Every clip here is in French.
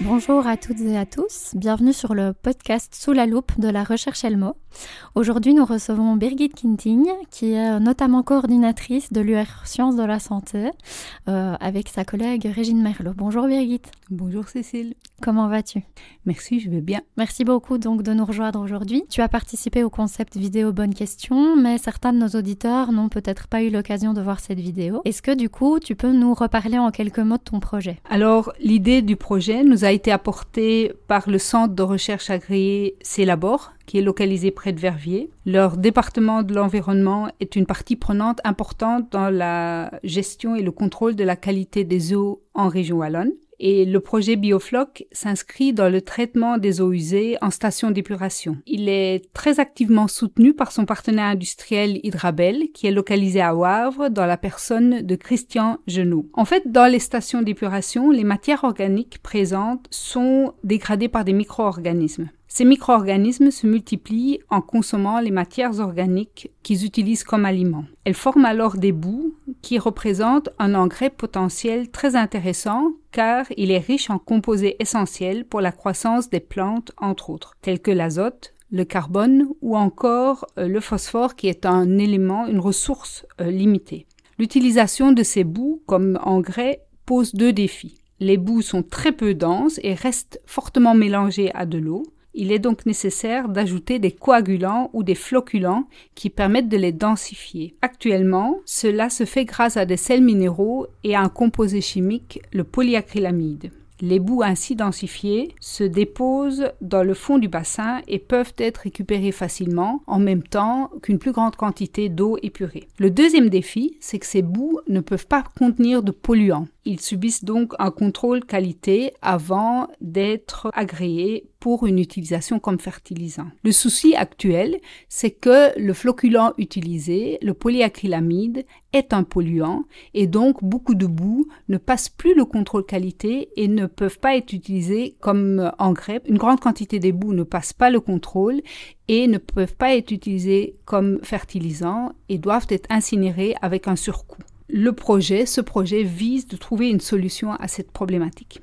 Bonjour à toutes et à tous, bienvenue sur le podcast Sous la loupe de la recherche Elmo. Aujourd'hui, nous recevons Birgit Kinting, qui est notamment coordinatrice de l'UR Sciences de la Santé, avec sa collègue Régine Merlot. Bonjour Birgit. Bonjour Cécile. Comment vas-tu ? Merci, je vais bien. Merci beaucoup donc de nous rejoindre aujourd'hui. Tu as participé au concept vidéo Bonne Question, mais certains de nos auditeurs n'ont peut-être pas eu l'occasion de voir cette vidéo. Est-ce que du coup, tu peux nous reparler en quelques mots de ton projet ? Alors, l'idée du projet nous a été apportée par le centre de recherche agréé Célabore, qui est localisé près de Verviers. Leur département de l'environnement est une partie prenante importante dans la gestion et le contrôle de la qualité des eaux en région wallonne. Et le projet Biofloc s'inscrit dans le traitement des eaux usées en station d'épuration. Il est très activement soutenu par son partenaire industriel Hydrabel, qui est localisé à Wavre, dans la personne de Christian Genot. En fait, dans les stations d'épuration, les matières organiques présentes sont dégradées par des micro-organismes. Ces micro-organismes se multiplient en consommant les matières organiques qu'ils utilisent comme aliments. Elles forment alors des boues qui représentent un engrais potentiel très intéressant car il est riche en composés essentiels pour la croissance des plantes, entre autres, tels que l'azote, le carbone ou encore le phosphore qui est un élément, une ressource limitée. L'utilisation de ces boues comme engrais pose deux défis. Les boues sont très peu denses et restent fortement mélangées à de l'eau. Il est donc nécessaire d'ajouter des coagulants ou des floculants qui permettent de les densifier. Actuellement, cela se fait grâce à des sels minéraux et à un composé chimique, le polyacrylamide. Les boues ainsi densifiées se déposent dans le fond du bassin et peuvent être récupérées facilement en même temps qu'une plus grande quantité d'eau épurée. Le deuxième défi, c'est que ces boues ne peuvent pas contenir de polluants. Ils subissent donc un contrôle qualité avant d'être agréés pour une utilisation comme fertilisant. Le souci actuel, c'est que le floculant utilisé, le polyacrylamide, est un polluant et donc beaucoup de boues ne passent plus le contrôle qualité et ne peuvent pas être utilisées comme engrais. Une grande quantité des boues ne passent pas le contrôle et ne peuvent pas être utilisées comme fertilisants et doivent être incinérées avec un surcoût. Ce projet vise de trouver une solution à cette problématique.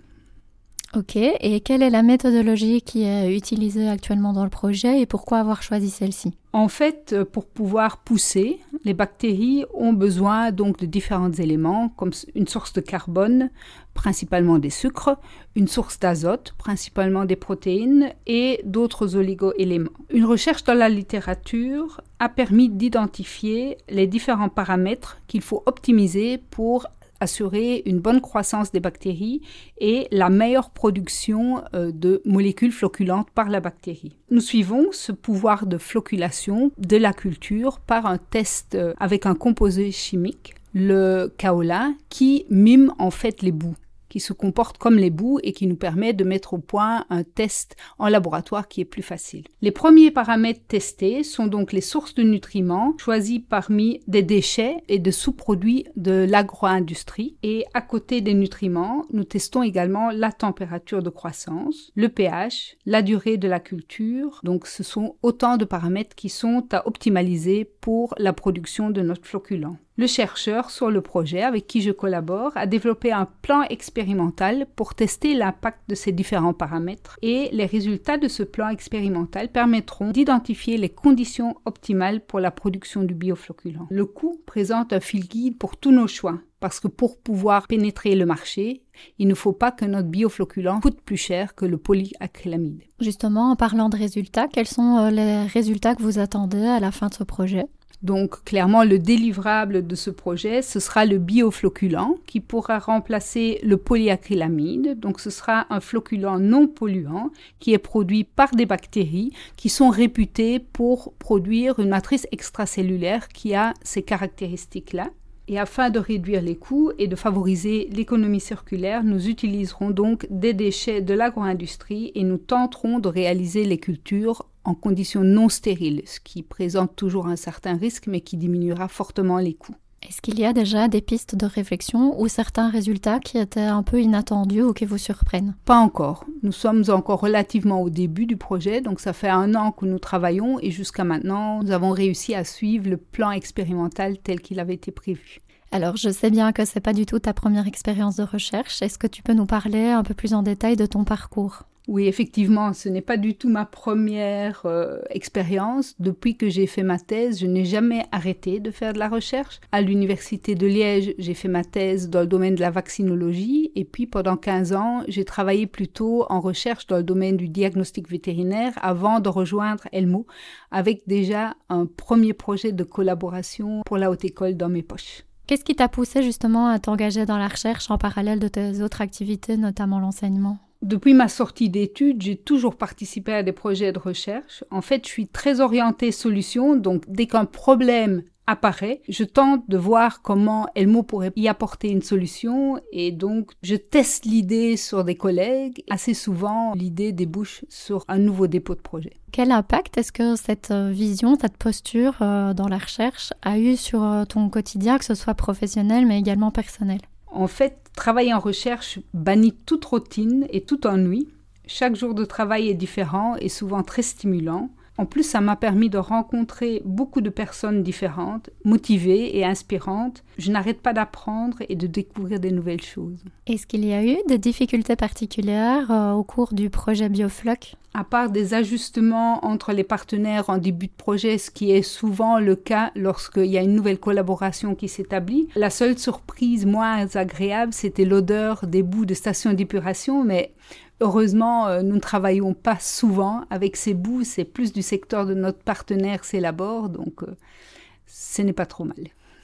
Ok, et quelle est la méthodologie qui est utilisée actuellement dans le projet et pourquoi avoir choisi celle-ci ? En fait, pour pouvoir pousser, les bactéries ont besoin donc de différents éléments comme une source de carbone, principalement des sucres, une source d'azote, principalement des protéines et d'autres oligo-éléments. Une recherche dans la littérature a permis d'identifier les différents paramètres qu'il faut optimiser pour assurer une bonne croissance des bactéries et la meilleure production de molécules floculantes par la bactérie. Nous suivons ce pouvoir de floculation de la culture par un test avec un composé chimique, le kaolin, qui mime en fait les boues, qui se comporte comme les boues et qui nous permet de mettre au point un test en laboratoire qui est plus facile. Les premiers paramètres testés sont donc les sources de nutriments choisis parmi des déchets et de sous-produits de l'agro-industrie. Et à côté des nutriments, nous testons également la température de croissance, le pH, la durée de la culture. Donc ce sont autant de paramètres qui sont à optimaliser pour la production de notre floculant. Le chercheur sur le projet avec qui je collabore a développé un plan expérimental pour tester l'impact de ces différents paramètres et les résultats de ce plan expérimental permettront d'identifier les conditions optimales pour la production du biofloculant. Le coût présente un fil guide pour tous nos choix parce que pour pouvoir pénétrer le marché, il ne faut pas que notre biofloculant coûte plus cher que le polyacrylamide. Justement, en parlant de résultats, quels sont les résultats que vous attendez à la fin de ce projet ? Donc, clairement, le délivrable de ce projet, ce sera le biofloculant qui pourra remplacer le polyacrylamide. Donc, ce sera un floculant non polluant qui est produit par des bactéries qui sont réputées pour produire une matrice extracellulaire qui a ces caractéristiques-là. Et afin de réduire les coûts et de favoriser l'économie circulaire, nous utiliserons donc des déchets de l'agro-industrie et nous tenterons de réaliser les cultures en conditions non stériles, ce qui présente toujours un certain risque mais qui diminuera fortement les coûts. Est-ce qu'il y a déjà des pistes de réflexion ou certains résultats qui étaient un peu inattendus ou qui vous surprennent ? Pas encore. Nous sommes encore relativement au début du projet, donc ça fait 1 an que nous travaillons et jusqu'à maintenant, nous avons réussi à suivre le plan expérimental tel qu'il avait été prévu. Alors, je sais bien que c'est pas du tout ta première expérience de recherche. Est-ce que tu peux nous parler un peu plus en détail de ton parcours ? Oui, effectivement, ce n'est pas du tout ma première expérience. Depuis que j'ai fait ma thèse, je n'ai jamais arrêté de faire de la recherche. À l'Université de Liège, j'ai fait ma thèse dans le domaine de la vaccinologie. Et puis, pendant 15 ans, j'ai travaillé plutôt en recherche dans le domaine du diagnostic vétérinaire avant de rejoindre Elmo, avec déjà un premier projet de collaboration pour la haute école dans mes poches. Qu'est-ce qui t'a poussé justement à t'engager dans la recherche en parallèle de tes autres activités, notamment l'enseignement ? Depuis ma sortie d'études, j'ai toujours participé à des projets de recherche. En fait, je suis très orientée solution, donc dès qu'un problème apparaît, je tente de voir comment Elmo pourrait y apporter une solution et donc je teste l'idée sur des collègues. Assez souvent, l'idée débouche sur un nouveau dépôt de projet. Quel impact est-ce que cette vision, cette posture dans la recherche a eu sur ton quotidien, que ce soit professionnel mais également personnel ? En fait, travailler en recherche bannit toute routine et tout ennui. Chaque jour de travail est différent et souvent très stimulant. En plus, ça m'a permis de rencontrer beaucoup de personnes différentes, motivées et inspirantes. Je n'arrête pas d'apprendre et de découvrir des nouvelles choses. Est-ce qu'il y a eu des difficultés particulières au cours du projet Biofloc ? À part des ajustements entre les partenaires en début de projet, ce qui est souvent le cas lorsqu'il y a une nouvelle collaboration qui s'établit, la seule surprise moins agréable, c'était l'odeur des boues de station d'épuration, mais heureusement, nous ne travaillons pas souvent avec ces boues, c'est plus du secteur de notre partenaire Célabore, donc ce n'est pas trop mal.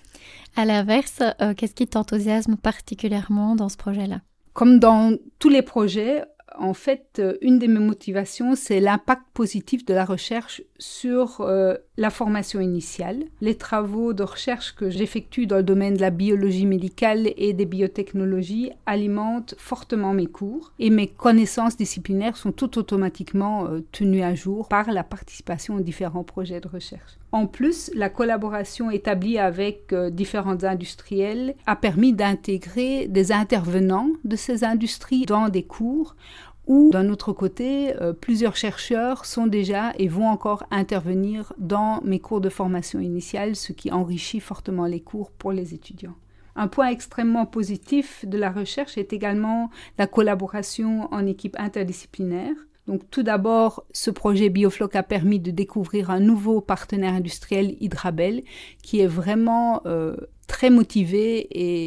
À l'inverse, qu'est-ce qui t'enthousiasme particulièrement dans ce projet-là ? Comme dans tous les projets, en fait, une de mes motivations, c'est l'impact positif de la recherche sur la formation initiale. Les travaux de recherche que j'effectue dans le domaine de la biologie médicale et des biotechnologies alimentent fortement mes cours et mes connaissances disciplinaires sont tout automatiquement tenues à jour par la participation aux différents projets de recherche. En plus, la collaboration établie avec différents industriels a permis d'intégrer des intervenants de ces industries dans des cours où, d'un autre côté, plusieurs chercheurs sont déjà et vont encore intervenir dans mes cours de formation initiale, ce qui enrichit fortement les cours pour les étudiants. Un point extrêmement positif de la recherche est également la collaboration en équipe interdisciplinaire. Donc, tout d'abord, ce projet Biofloc a permis de découvrir un nouveau partenaire industriel, Hydrabel, qui est vraiment très motivé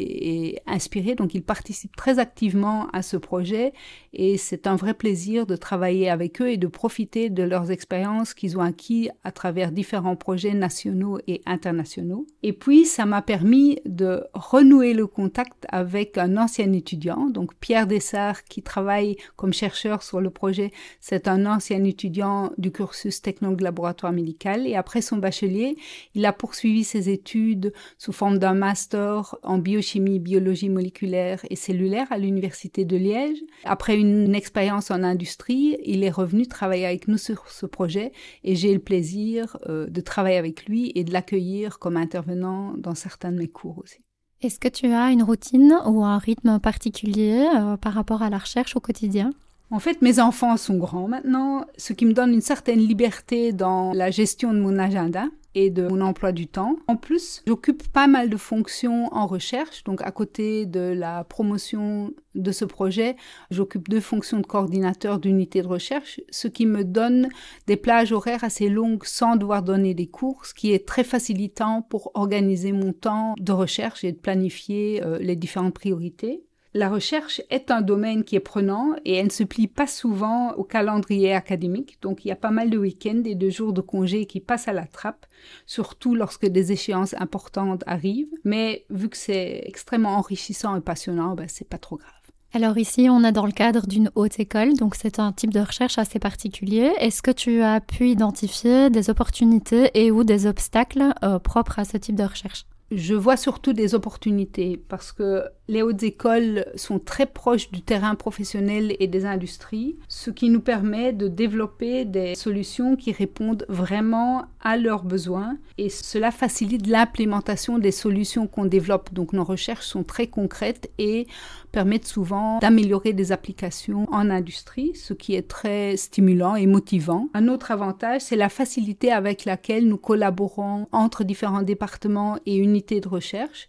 et inspiré. Donc, il participe très activement à ce projet et c'est un vrai plaisir de travailler avec eux et de profiter de leurs expériences qu'ils ont acquis à travers différents projets nationaux et internationaux. Et puis, ça m'a permis de renouer le contact avec un ancien étudiant, donc Pierre Dessart, qui travaille comme chercheur sur le projet. C'est un ancien étudiant du cursus technologue laboratoire médical et après son bachelier, il a poursuivi ses études sous forme d'un master en biochimie, biologie moléculaire et cellulaire à l'Université de Liège. Après une expérience en industrie, il est revenu travailler avec nous sur ce projet et j'ai eu le plaisir de travailler avec lui et de l'accueillir comme intervenant dans certains de mes cours aussi. Est-ce que tu as une routine ou un rythme particulier par rapport à la recherche au quotidien ? En fait, mes enfants sont grands maintenant, ce qui me donne une certaine liberté dans la gestion de mon agenda et de mon emploi du temps. En plus, j'occupe pas mal de fonctions en recherche. Donc, à côté de la promotion de ce projet, j'occupe 2 fonctions de coordinateur d'unité de recherche, ce qui me donne des plages horaires assez longues sans devoir donner des cours, ce qui est très facilitant pour organiser mon temps de recherche et de planifier les différentes priorités. La recherche est un domaine qui est prenant et elle ne se plie pas souvent au calendrier académique. Donc, il y a pas mal de week-ends et de jours de congé qui passent à la trappe, surtout lorsque des échéances importantes arrivent. Mais vu que c'est extrêmement enrichissant et passionnant, c'est pas trop grave. Alors ici, on est dans le cadre d'une haute école, donc c'est un type de recherche assez particulier. Est-ce que tu as pu identifier des opportunités et ou des obstacles propres à ce type de recherche ? Je vois surtout des opportunités parce que les hautes écoles sont très proches du terrain professionnel et des industries, ce qui nous permet de développer des solutions qui répondent vraiment à leurs besoins et cela facilite l'implémentation des solutions qu'on développe. Donc nos recherches sont très concrètes et permettent souvent d'améliorer des applications en industrie, ce qui est très stimulant et motivant. Un autre avantage, c'est la facilité avec laquelle nous collaborons entre différents départements et unités de recherche.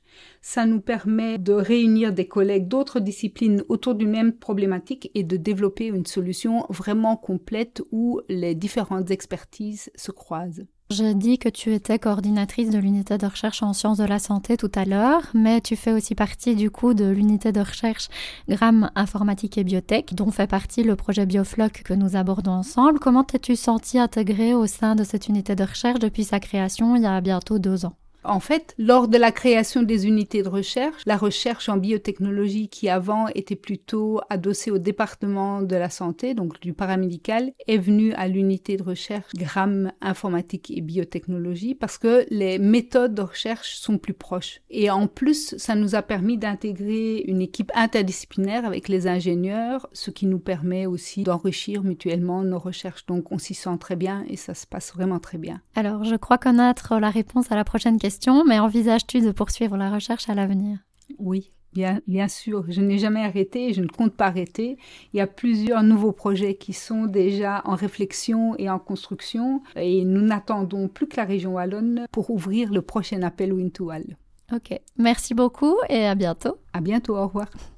Ça nous permet de réunir des collègues d'autres disciplines autour d'une même problématique et de développer une solution vraiment complète où les différentes expertises se croisent. J'ai dit que tu étais coordinatrice de l'unité de recherche en sciences de la santé tout à l'heure, mais tu fais aussi partie du coup de l'unité de recherche GRAM Informatique et Biotech, dont fait partie le projet Biofloc que nous abordons ensemble. Comment t'es-tu sentie intégrée au sein de cette unité de recherche depuis sa création il y a bientôt 2 ans? En fait, lors de la création des unités de recherche, la recherche en biotechnologie qui avant était plutôt adossée au département de la santé, donc du paramédical, est venue à l'unité de recherche GRAM Informatique et Biotechnologie parce que les méthodes de recherche sont plus proches. Et en plus, ça nous a permis d'intégrer une équipe interdisciplinaire avec les ingénieurs, ce qui nous permet aussi d'enrichir mutuellement nos recherches. Donc on s'y sent très bien et ça se passe vraiment très bien. Alors, je crois connaître la réponse à la prochaine question. Mais envisages-tu de poursuivre la recherche à l'avenir? Oui, bien sûr. Je n'ai jamais arrêté et je ne compte pas arrêter. Il y a plusieurs nouveaux projets qui sont déjà en réflexion et en construction et nous n'attendons plus que la région wallonne pour ouvrir le prochain appel Win2Wall. Ok, merci beaucoup et à bientôt. À bientôt, au revoir.